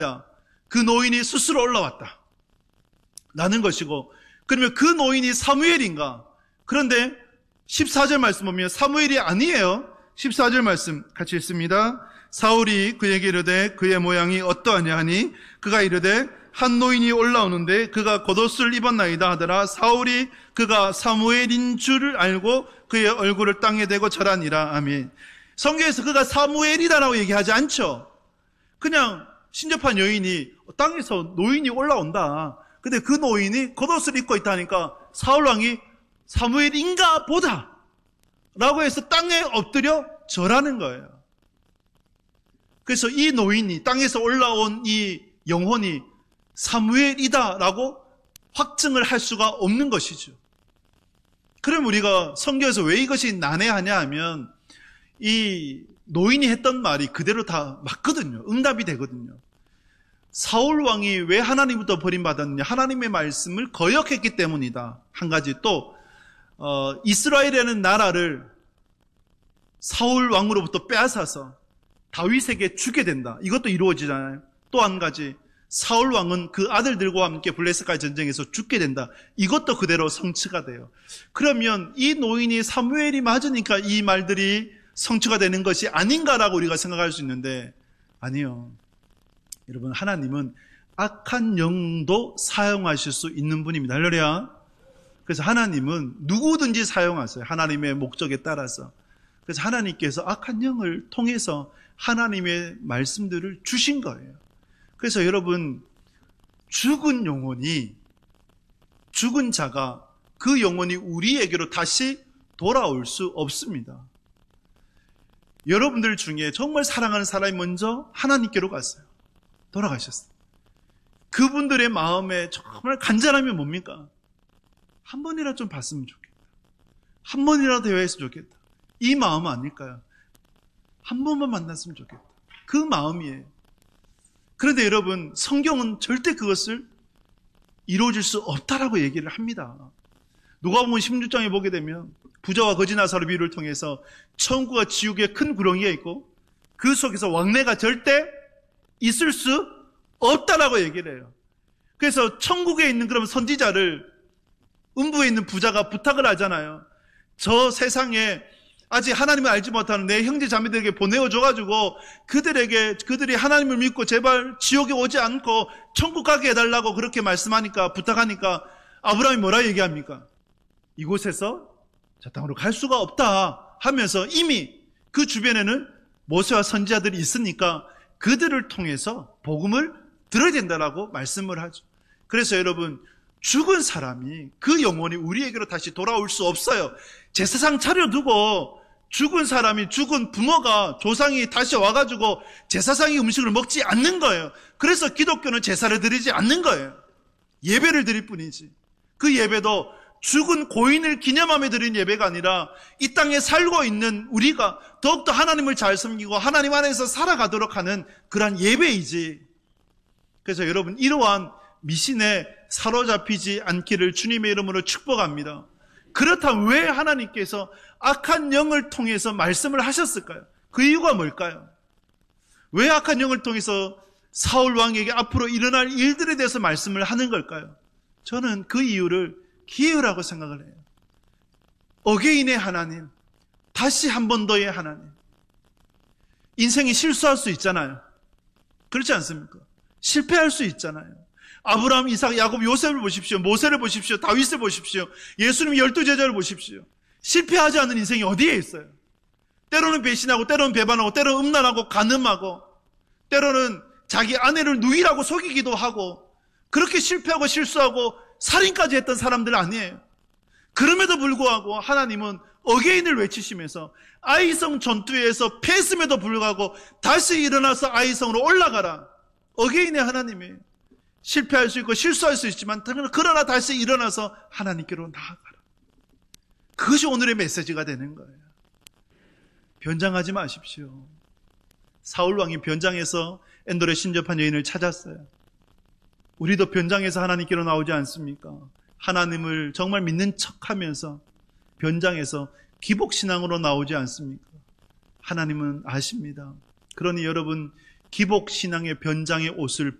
그 노인이 스스로 올라왔다 라는 것이고, 그러면 그 노인이 사무엘인가? 그런데 14절 말씀 보면 사무엘이 아니에요. 14절 말씀 같이 읽습니다. 사울이 그에게 이르되 그의 모양이 어떠하냐 하니 그가 이르되 한 노인이 올라오는데 그가 겉옷을 입었나이다 하더라. 사울이 그가 사무엘인 줄을 알고 그의 얼굴을 땅에 대고 절하니라. 아멘. 성경에서 그가 사무엘이다라고 얘기하지 않죠. 그냥 신접한 여인이 땅에서 노인이 올라온다. 근데 그 노인이 겉옷을 입고 있다니까 사울왕이 사무엘인가 보다 라고 해서 땅에 엎드려 절하는 거예요. 그래서 이 노인이 땅에서 올라온 이 영혼이 사무엘이다 라고 확증을 할 수가 없는 것이죠. 그럼 우리가 성경에서 왜 이것이 난해하냐 하면 이 노인이 했던 말이 그대로 다 맞거든요. 응답이 되거든요. 사울 왕이 왜 하나님부터 버림받았느냐? 하나님의 말씀을 거역했기 때문이다. 한 가지 또 이스라엘이라는 나라를 사울 왕으로부터 빼앗아서 다윗에게 주게 된다. 이것도 이루어지잖아요. 또 한 가지 사울 왕은 그 아들들과 함께 블레셋과의 전쟁에서 죽게 된다. 이것도 그대로 성취가 돼요. 그러면 이 노인이 사무엘이 맞으니까 이 말들이 성취가 되는 것이 아닌가라고 우리가 생각할 수 있는데 아니요. 여러분, 하나님은 악한 영도 사용하실 수 있는 분입니다. 할렐루야. 그래서 하나님은 누구든지 사용하세요. 하나님의 목적에 따라서. 그래서 하나님께서 악한 영을 통해서 하나님의 말씀들을 주신 거예요. 그래서 여러분, 죽은 영혼이, 죽은 자가 그 영혼이 우리에게로 다시 돌아올 수 없습니다. 여러분들 중에 정말 사랑하는 사람이 먼저 하나님께로 갔어요. 돌아가셨어요. 그분들의 마음에 정말 간절함이 뭡니까? 한 번이라도 좀 봤으면 좋겠다. 한 번이라도 대화했으면 좋겠다. 이 마음 아닐까요? 한 번만 만났으면 좋겠다. 그 마음이에요. 그런데 여러분, 성경은 절대 그것을 이루어질 수 없다라고 얘기를 합니다. 누가복음 16장에 보게 되면 부자와 거지 나사로 비유를 통해서 천국과 지옥에 큰 구렁이가 있고 그 속에서 왕래가 절대 있을 수 없다라고 얘기를 해요. 그래서 천국에 있는 그런 선지자를 음부에 있는 부자가 부탁을 하잖아요. 저 세상에 아직 하나님을 알지 못하는 내 형제 자매들에게 보내어줘가지고 그들이 하나님을 믿고 제발 지옥에 오지 않고 천국 가게 해달라고 그렇게 말씀하니까, 부탁하니까 아브라함이 뭐라 얘기합니까? 이곳에서 저 땅으로 갈 수가 없다 하면서 이미 그 주변에는 모세와 선지자들이 있으니까 그들을 통해서 복음을 들어야 된다라고 말씀을 하죠. 그래서 여러분, 죽은 사람이 그 영혼이 우리에게로 다시 돌아올 수 없어요. 제사상 차려두고 죽은 사람이, 죽은 부모가, 조상이 다시 와가지고 제사상의 음식을 먹지 않는 거예요. 그래서 기독교는 제사를 드리지 않는 거예요. 예배를 드릴 뿐이지. 그 예배도 죽은 고인을 기념하며 드린 예배가 아니라 이 땅에 살고 있는 우리가 더욱더 하나님을 잘 섬기고 하나님 안에서 살아가도록 하는 그러한 예배이지. 그래서 여러분, 이러한 미신에 사로잡히지 않기를 주님의 이름으로 축복합니다. 그렇다면 왜 하나님께서 악한 영을 통해서 말씀을 하셨을까요? 그 이유가 뭘까요? 왜 악한 영을 통해서 사울 왕에게 앞으로 일어날 일들에 대해서 말씀을 하는 걸까요? 저는 그 이유를 기회라고 생각을 해요. 어게인의 하나님, 다시 한 번 더의 하나님. 인생이 실수할 수 있잖아요. 그렇지 않습니까? 실패할 수 있잖아요. 아브라함, 이삭, 야곱, 요셉을 보십시오. 모세를 보십시오. 다윗을 보십시오. 예수님 12제자를 보십시오. 실패하지 않는 인생이 어디에 있어요? 때로는 배신하고, 때로는 배반하고, 때로는 음란하고, 간음하고, 때로는 자기 아내를 누이라고 속이기도 하고, 그렇게 실패하고 실수하고 살인까지 했던 사람들 아니에요. 그럼에도 불구하고 하나님은 어게인을 외치시면서 아이성 전투에서 패했음에도 불구하고 다시 일어나서 아이성으로 올라가라. 어게인의 하나님이에요. 실패할 수 있고 실수할 수 있지만 그러나 다시 일어나서 하나님께로 나아가라. 그것이 오늘의 메시지가 되는 거예요. 변장하지 마십시오. 사울왕이 변장해서 엔돌에 신접한 여인을 찾았어요. 우리도 변장해서 하나님께로 나오지 않습니까? 하나님을 정말 믿는 척하면서 변장해서 기복신앙으로 나오지 않습니까? 하나님은 아십니다. 그러니 여러분, 기복신앙의 변장의 옷을